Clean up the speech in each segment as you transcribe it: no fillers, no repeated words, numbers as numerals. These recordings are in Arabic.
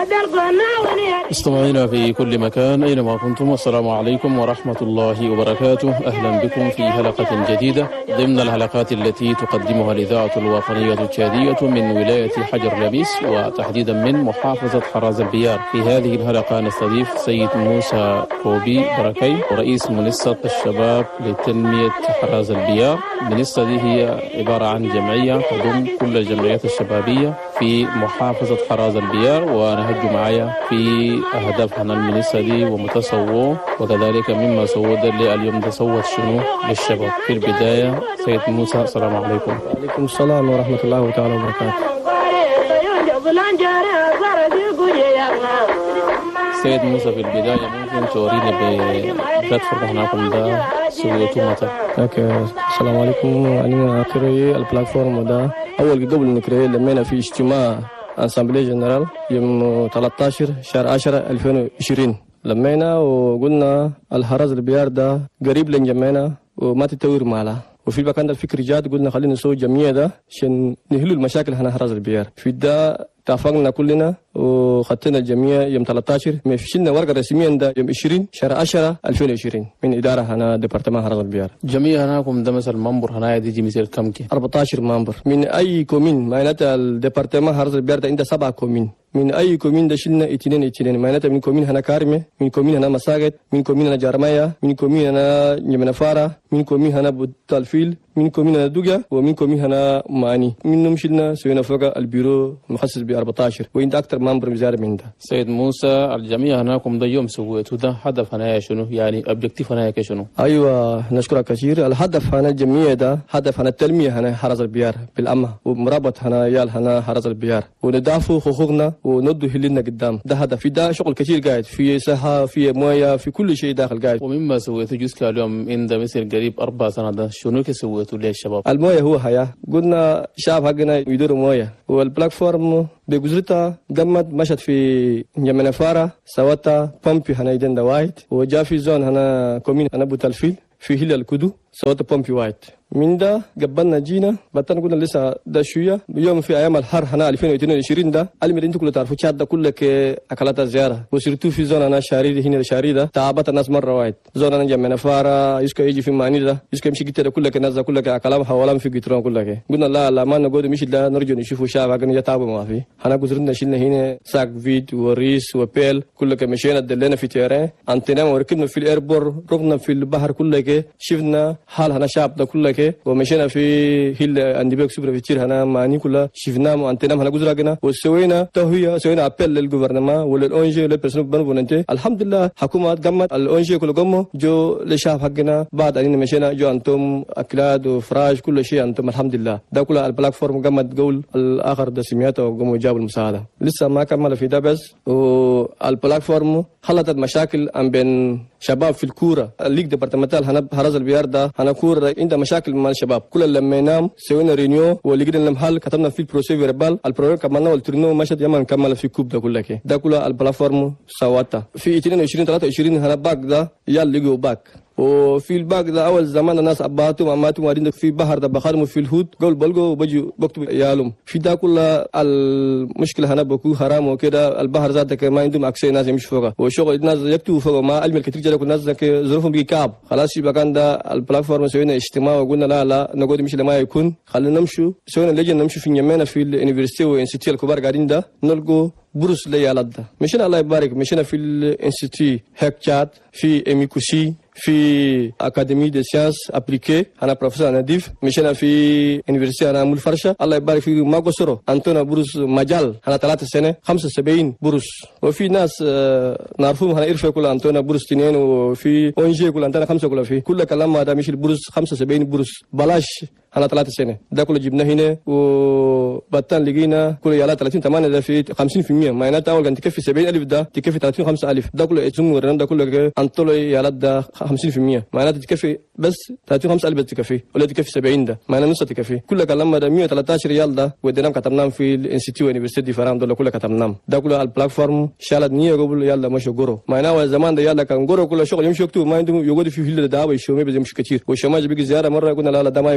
مستمعينا في كل مكان أينما كنتم، السلام عليكم ورحمة الله وبركاته. أهلا بكم في حلقة جديدة ضمن الحلقات التي تقدمها الإذاعة الوطنية التشادية من ولاية حجر لبيس، وتحديدا من محافظة حراز البيار. في هذه الحلقة نستضيف سيد موسى كوبي بركي، رئيس منصة الشباب لتنمية حراز البيار. المنصة دي هي عبارة عن جمعية تضم كل الجمعيات الشبابية في محافظة حراز البيار، ونهج معايا في أهداف عن المنصة دي ومتسوه، وكذلك مما سود اليوم تسوت شنو للشباب. في البداية سيد موسى، السلام عليكم. وعليكم السلام ورحمة الله تعالى وبركاته. سيد موسى، في البداية ممكن تورينا بلاتفورم هناكم ده سويتوا متى؟ اوكي، السلام عليكم. أنا أكري البلاتفورم ده أول قبل نكري لما في اجتماع أسامبلي جنرال يوم 13 شهر 10 2020 لمينا وقلنا الحراز البيار ده قريب لنجمعنا وما تتوير ماله، وفي المكان ده الفكر جاد قلنا خلينا نسوي جمعية ده عشان نحلوا المشاكل هنا حراز البيار. في ده اتفقنا كلنا وخدتنا الجمعية يوم 13 مفشلنا ورقة رسميا ده يوم 20 شهر 10 2020 من إدارة هنا ديبارتمان حراز البيار. جمعية هناكم ده مثلا منبر هنا دي مثل كم كي؟ 14 منبر من أي كومين، معناتها الديبارتمان حراز البيار ده عنده 7 كومين. من أي كومين ده شلنا اثنين معناتها من كومين هنا كارمة، من كومين هنا مساقط، من كومين هنا جارمايا، من كومين هنا نمنفارة، من كومين هنا بوتالفيل، من كومين هنا دوجا، ومن كومين هنا ماني. منهم شلنا سوينا فوق البيرو مخصص ب 14 وانت أكثر منبر مزار من ده. سيد موسى، الجميع هناكم ده يوم سويتوا ده هدف هنا شنو؟ يعني أوبجكتيف هنا شنو؟ أيوة، نشكرك كثير. الهدف هنا الجمعية ده هدف هنا التنمية هنا حراز البيار بالأمة، ومرابط هنا يال هنا حراز البيار، وندافع حقوقنا وندو هلنا قدام. ده هدف. في ده شغل كثير قاعد، في صحة، في مويه، في كل شيء داخل قاعد. ومما سويتوا جزء اليوم عند مثل قريب 4 سنة ده شنو سويتوا للشباب؟ المويه هو حياة. قلنا شعب حقنا يدور مويه، والبلاتفورم بجزرتها قمت مشت في يمنفارة سواتا بومبي هنا يدين وايد، وجا في زون هنا كومين هنا بوتالفيل في هيل الكدو سواتا بومبي وايد. من ده قبلنا جينا بطلنا قلنا لسه ده شويه يوم في ايام الحر هنا 2022 ده المدينه انتوا كلها تعرفوا تشاد ده كلها اكلات زياره، وسيرتو في زون انا شاري هنا شاري ده تعبت الناس مره وايد. زون انا جمعنا فارا يسكو يجي في ماني ده يسكو يمشي كده كلها الناس ده كلها كلام حوالين في جترون كلها. قلنا لا ما نقعد مشي ده نرجع نشوفوا شعب حقنا يتعبوا ما في. انا قصرنا شلنا هنا ساق فيد وريس وبيل كلها مشينا دلنا في تيران انتنا وركبنا في الايربور، ركبنا في البحر كلها شفنا حال هنا شعب ده كلها ومشينا في هيل اندبيك سوبرفيتشر هنا ماني كلها شفنا وانتنا هنا جزرنا وسوينا توهيه، سوينا ابل للجوفرنمان وللاون جي وللبرسونال بنفونتي. الحمد لله حكومه قامت الاون جي كله قاموا جو للشعب حقنا بعد ان مشينا جو انتم اكلاد وفراش كل شيء انتم الحمد لله. ده كله البلاتفورم قامت قول الاخر دسميات وقاموا جابوا المساعده. لسه ما كمل في ده بس، والبلاتفورم خلطت مشاكل بين شباب في الكوره الليج ديبارتمنتال هنا حراز البيار ده هنا كوره عنده مشاكل مع الشباب. كل لما نام سوينا رينيو ولقينا لهم حل، كتبنا في البروسي فيربال البروجرام كملنا والترنو مشت يوم نكمل في كوب ده كله ده كله البلاتفورم سواتا. في 22 23 هنا باك ده يال لقوا باك، وفي الباك ده اول زمان الناس اباتهم اماتهم وارين في بحر ده بخارم في الهود قول بلقوا وبجوا بكتب يالهم. في ده كله المشكله هنا بكو حرام وكده. البحر ذاته ما عندهم اكسي ناس يمشي فوقه، وشغل الناس يكتبوا فوقه ما علم الكثير جدا. الناس ظروفهم بيكعب خلاص. يبقى كان ده البلاتفورم سوينا اجتماع وقلنا لا نقعد مش لما يكون خلينا نمشوا. سوينا لجنه نمشي في يمنا في اليونيفرسيتي والانستيتيوت الكبار قاعدين ده نلقوا بروس ليالات ده. مشينا الله يبارك مشينا في الانستيتيوت هيك في اميكوسي، في اكاديمي دي سيانس ابليكي انا بروفيسور ناديف. مشينا في يونيفرسيتي انا مول فرشه الله يبارك في ماغوسرو انتونا بروس مجال انا 3 سنه 75 بروس. وفي ناس نعرفهم هنا ارفع كل انتونا بروس 2، وفي اونجي كل انتونا 5 كل في كل كلام هذا مش البروس 75 بروس بلاش انا 3 سنه. ده كله جبناه هنا وبطن لقينا كل يلا 30 8 ده في 50% معناتها اول كان تكفي 70,000 ده تكفي 35,000 ده كله اسم ورنا ده كله انطلع يلا ده 50% معناتها تكفي بس 35,000 بس تكفي ولا تكفي 70 ده معناتها نص تكفي. كل كلام ده 113 ريال ده ودينا كتبناه في الانستيتيوت يونيفرسيتي دي فرام ده كله كتبناه. ده كله البلاتفورم شالت نيه قبل يلا مش غورو معناتها زمان ده يلا كان غورو كل شغل يمشي يكتب ما عندهم يقعد في هيل ده ويشومي بيمشي كتير وشماج بيجي زياره مره قلنا لا ده ما يكون ده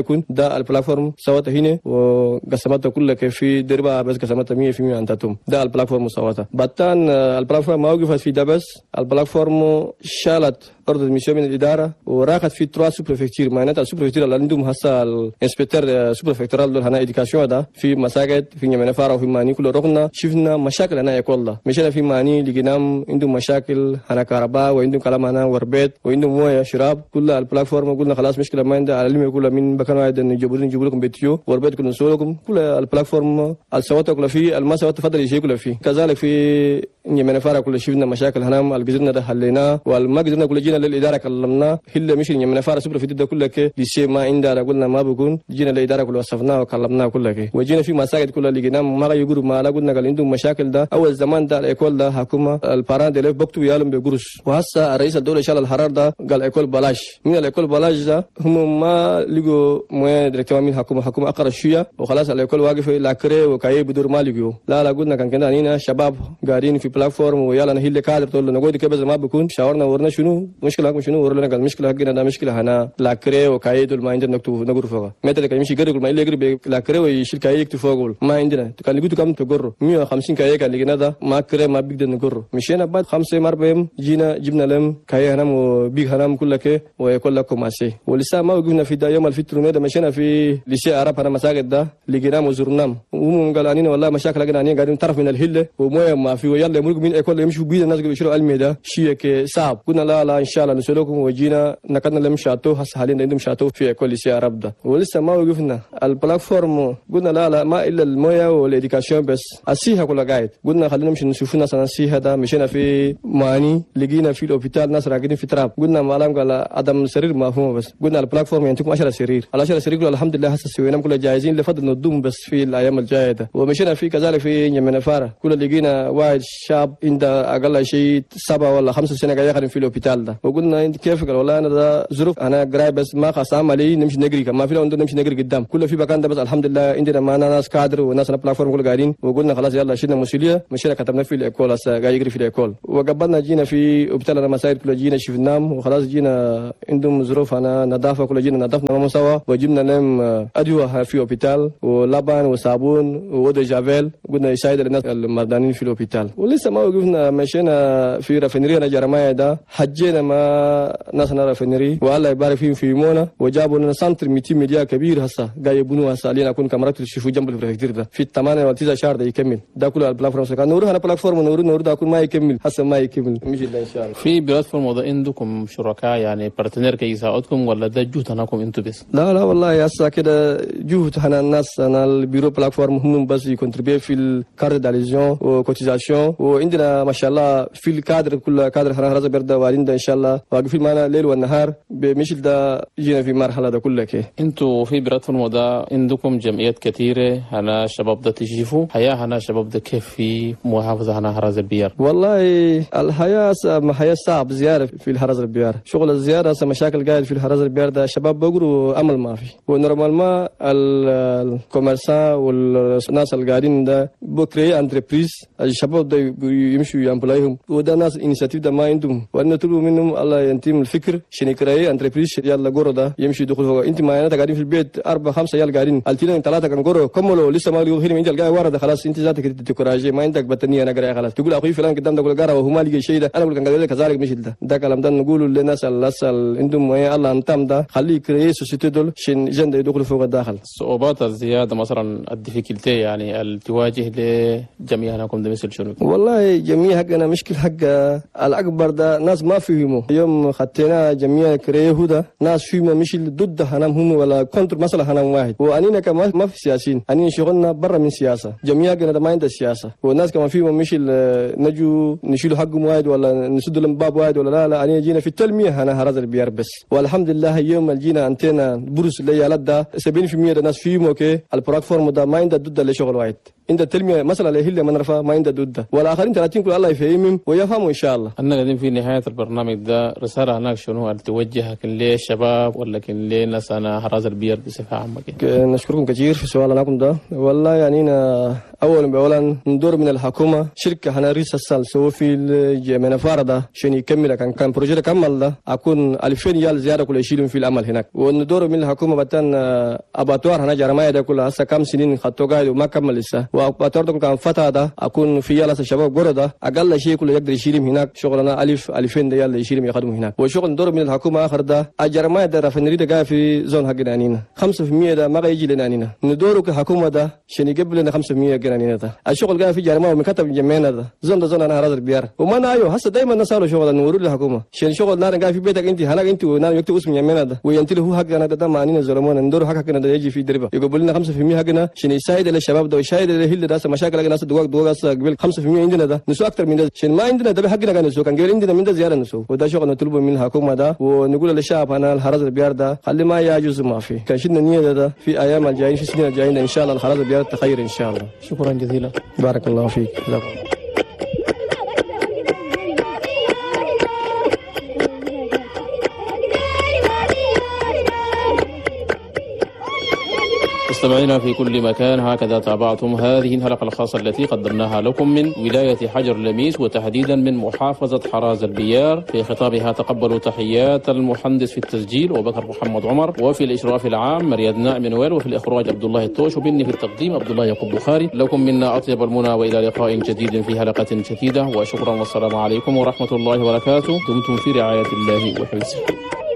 ده البلاتفورم سوتها هنا وقسمتها كلها في دربها بس قسمتها 100% انتم ده البلاتفورم سوتها. بعدين البلاتفورم ما وقفت في ده بس، البلاتفورم شالت أرض الميسيون من الإدارة وراحت في 3 سوبرفكتير. معناتها السوبرفكتير اللي عندهم هسه الانسبكتور سوبرفكتورال دول هنا إديوكاسيون ده في مساجد في نيمنفارا وفي ماني كل رحنا شفنا مشاكل هنا يقول الله. مشينا في ماني لقيناهم عندهم مشاكل هنا كهرباء وعندهم كلام هنا وربيت وعندهم مويه شراب. كل البلاتفورم قلنا خلاص مشكلة ما عندها علم كلها من مكان واحد نجيب لكم بيتيو وربيت كنا نسولكم. كل البلاتفورم السوات كلها فيه المسا تفضل يشيء كلها فيه. كذلك في نيمنفارا كل شفنا مشاكل هنا الجزرنا ده حليناه والما قدرنا كل جينا للإدارة كلمنا هلا مش نيمنفارا سوبرفكتير ده كله كي لسه ما عندنا قلنا ما بكون جينا للإدارة كل وصفناه وكلمناه كله كي وجينا في مساجد كلها لقينا ما يقولوا ما لا قلنا قال عندهم مشاكل ده. أول زمان ده الإيكول ده حكومة الباران ده بكتب يالهم بقرش وهسه رئيس الدولة شال الحرار ده قال إيكول بلاش. من الإيكول بلاش ده هم ما لقوا مويه دكتور من حكومة أقرأ شوية وخلاص الإيكول واقف لاكري وكاي بدور ما لقوا. لا قلنا كان كنا هنا شباب قاعدين في بلاتفورم ويلا نهيل كادر تقول نقول كيف ما بكون شاورنا ورنا شنو مشكلة شنو ورنا قال مشكلة حقنا ده مشكلة هنا لاكري وكاي دول ما عندنا نقول فوق متى كان يمشي يقرب ما يقرب لاكري ويشيل كاي يكتب فوق ما عندنا كان لقيته كم تقر 150 كاي كان لقينا ده ما كري ما بيقدر نقر. مشينا بعد 5 مربهم جينا جبنا لهم كاي هنام وبيغ هنام كلك ويقول لكم ماشي ولسه ما وقفنا في ده يوم الفطر ده مشينا في لسه عرب هنا مساجد ده لقينا وزرنام وهم قال اني والله مشاكل لقينا اني قاعدين طرف من الهله ومويه ما في ويلا يمرق من يقول يمشوا بيد الناس يشيلوا علمي ده شيء صعب. قلنا لا ان شاء الله نسلكم وجينا نكدنا لهم شاتو هسه حاليا عندهم شاتو في كل لسه عرب ده ولسه ما وقفنا البلاتفورم. قلنا لا ما الا المويه والاديوكاسيون بس السيها كلها قاعد. قلنا خلينا نمشي نشوف ناس السيها ده. مشينا في ماني لقينا في الأوبيتال ناس راقدين في تراب. قلنا معلم قال عدم سرير مفهوم بس. قلنا البلاتفورم ينتجكم 10 سرير على 10 سرير الحمد لله هسه سويناهم كلها جاهزين لفضل ندوم بس في الايام الجايه ده. ومشينا في كذلك في نيمنفارا كل لقينا واحد شاب عنده اقل شيء 7 ولا 5 سنين قاعد يخدم في الأوبيتال ده. وقلنا انت كيف؟ قال والله انا ده ظروف انا قراي بس ما خاص عملي نمشي نجري ما في لو نمشي نجري قدام كله في مكان ده بس الحمد لله عندنا معنا ناس كادر وناس بلاتفورم كل قاعدين. وقلنا خلاص يلا شلنا مسؤوليه مشينا كتبنا في الايكول هسه قاعد يجري في الايكول. وقبلنا جينا في اوبيتال المساجد كل جينا شفناهم وخلاص جينا عندهم ظروف انا نظافه كل جينا نظفنا ما سوا وجبنا لهم ادويه في اوبيتال ولبن وصابون وودو جافيل. قلنا يساعد الناس المرضانين في الاوبيتال. ولسه ما وقفنا مشينا في رافينري جرمايا ده حجينا ما ناسنا رافينري والله يبارك فيهم في مونا وجابوا لنا سنتر 200 مليار كبير هسه قاعد يبنوه هسه علينا اكون كاميرات تشوفوا جنب البريفكتير ده في 8 ولا 9 شهر ده يكمل ده كله البلاتفورم كان نور هنا بلاتفورم نور ده اكون ما يكمل هسه ما يكمل مش ان شاء الله. في بلاتفورم ده عندكم شركاء يعني بارتنير كي يساعدكم ولا ده جهد هناكم انتم بس؟ لا والله هسه كده جهد هنا الناس انا البيرو بلاتفورم هم بس يكونتريبيو في الكارت داليزيون وكوتيزاسيون وعندنا ما شاء الله في الكادر كل كادر هنا هذا برده وعندنا ان شاء الله واقفين معنا ليل والنهار بمثل ده جينا في مرحله ده كلها كده. انتوا في بلاتفورم ده عندكم جمعيات كثيره هنا شباب ده تشوفوا حياه هنا شباب ده كيف في محافظه هنا هرز البيار؟ والله الحياه حياه صعب زياده في الهرز البيار. شغل الزياده مشاكل قاعد في الهرز البيار ده شباب بقولوا امل ما في ونورمال ما الكوميرسان والناس اللي قاعدين ده بكري انتربريز الشباب ده يمشوا يامبلايهم وده ناس انيشيتيف ده ما عندهم وانا نطلب منهم الله ينتم الفكر عشان يكري انتربريز يلا جورو ده يمشي يدخل فوق. انت ما قاعدين في البيت 4 5 عيال قاعدين التين 3 كان جورو كملوا لسه ما لقوا هنا انت ورا ده خلاص انت ذاتك تكراجي ما عندك بطانيه انا قراي خلاص تقول اخوي فلان قدام ده كل قرا وهو ما لقى شيء ده انا بقول كان قال لك كذلك مش ده كلام ده نقول للناس اللي عندهم الله انتم ده خليه يكري سوسيتي دول عشان جند يدخلوا فوق الداخل. صعوبات الزياده مثلا الديفيكولتي يعني اللي تواجه لجميعكم ده مثل شنو؟ والله جميع حقنا مشكل حق الاكبر ده ناس ما فهموا يوم خدتنا جميع كريه هدى ناس فيهم مش ضد هنام هم ولا كونتر مثلا هنام واحد وانينا كمان ما في سياسيين انينا شغلنا برا من سياسه جميع حقنا ما عندنا سياسه والناس كمان فيهم مش نجوا نشيلوا حقهم واحد ولا نسد لهم باب واحد ولا لا انينا جينا في التلميه هنا هرز البيار بس والحمد لله يوم جينا انتنا بروس اللي يا ده 70% ده ناس فيهم اوكي البلاتفورم ده ما عنده ضد اللي شغل واحد عند التلمية مثلا لهيل من رفا ما عند ضده والآخرين 30 كل الله يفهمهم ويفهموا إن شاء الله. أنا قاعدين في نهاية البرنامج ده رسالة هناك شنو توجهها للشباب ولا لناس أنا حراس البير بصفة عامة؟ نشكركم كثير في سؤالكم ده. والله يعني أولا بأولا ندور من الحكومة شركة هنا ريس السال سووا في المنافارة ده عشان يكمل كان بروجيكت كمل ده أكون 2000 ريال زيادة كل يشيلون في العمل هناك. وندور من الحكومة بتن أباتوار هنا جرماية ده كلها هسه كم سنين خدتوا قاعد وما كمل لسه وأباتوار ده كان فترة ده أكون في يلا الشباب جرة ده أقل شيء كله يقدر يشيلهم هناك شغلنا 2000 ريال يشيلهم يخدموا هناك. وشغل ندور من الحكومة آخر ده الجرماية ده رافنري ده قاعد في زون حقنا هنا 5% ده ما يجي لنا هنا ندوروا كحكومة ده عشان يجيب لنا 5% جنانين ده الشغل قاعد في جرماية ومكتب جمعنا ده زون أنا هذا البيار وما نايو هسه دايما نسأله شغل نوروا للحكومة عشان شغل نار قاعد في بيتك أنت هناك أنت ونار يكتب اسم جمعنا ده وينتله هو حقنا ده ما عنينا زلمونا ندور حقنا ده يجي في دربة يقبل لنا 5% حقنا عشان يساعد الشباب ده ويساعد الهيل ده مشاكل الناس دواق قبل 5% عندنا ده نسوا أكثر من ده عشان ما عندنا ده حقنا كان نسوا كان قبل عندنا من ده زيادة نسوا وده شغل نطلبه من الحكومة ده ونقول للشعب أنا الحراس البيار ده خلي ما يعجز ما في كان شدنا النية ده في أيام الجايين في السنين الجايين إن شاء الله الحراس البيار تخير إن شاء الله. شكرا جزيلا. بارك الله فيك. مستمعينا في كل مكان هكذا تابعتم هذه الحلقة الخاصة التي قدمناها لكم من ولاية حجر لميس وتحديدا من محافظة حراز البيار. في خطابها تقبلوا تحيات المهندس في التسجيل وبكر محمد عمر وفي الإشراف العام مرياد نائم نويل وفي الإخراج عبد الله التوش وبني في التقديم عبد الله يعقوب بخاري. لكم منا أطيب المنى وإلى لقاء جديد في حلقة جديدة وشكرا والسلام عليكم ورحمة الله وبركاته. دمتم في رعاية الله وحفظه.